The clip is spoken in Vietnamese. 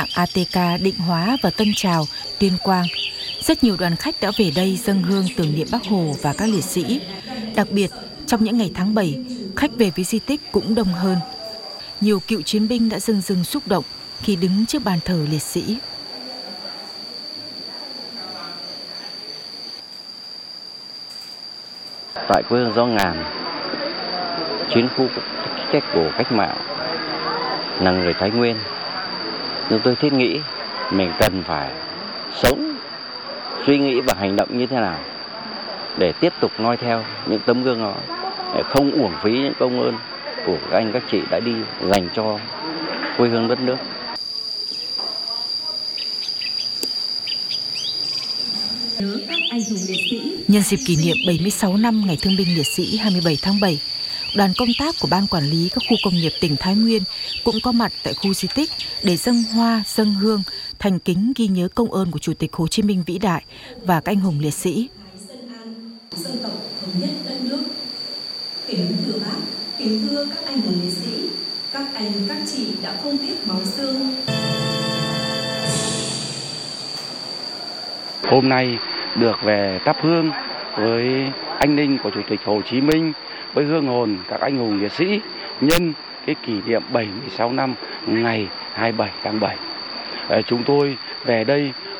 ATK, Định Hóa và Tân Trào, Tuyên Quang. Rất nhiều đoàn khách đã về đây dâng hương tưởng niệm Bác Hồ và các liệt sĩ. Đặc biệt, trong những ngày tháng 7, khách về với di tích cũng đông hơn. Nhiều cựu chiến binh đã rưng rưng xúc động khi đứng trước bàn thờ liệt sĩ. Tại quê hương Gió Ngàn, chiến khu cách của cách mạng là người Thái Nguyên, nhưng tôi thiết nghĩ mình cần phải sống, suy nghĩ và hành động như thế nào để tiếp tục noi theo những tấm gương đó, để không uổng phí những công ơn của các anh các chị đã đi dành cho quê hương đất nước. Nhân dịp kỷ niệm 76 năm Ngày Thương binh Liệt sĩ 27 tháng 7, đoàn công tác của Ban Quản lý các khu công nghiệp tỉnh Thái Nguyên cũng có mặt tại khu di tích để dâng hoa, dâng hương, thành kính ghi nhớ công ơn của Chủ tịch Hồ Chí Minh vĩ đại và các anh hùng liệt sĩ. Dân tộc thống nhất đất nước. Kính thưa Bác, kính thưa các anh hùng liệt sĩ, các anh các chị đã không tiếc máu xương. Hôm nay được về thắp hương với anh linh của Chủ tịch Hồ Chí Minh, với hương hồn các anh hùng liệt sĩ nhân cái kỷ niệm 76 năm ngày 27 tháng 7. Chúng tôi về đây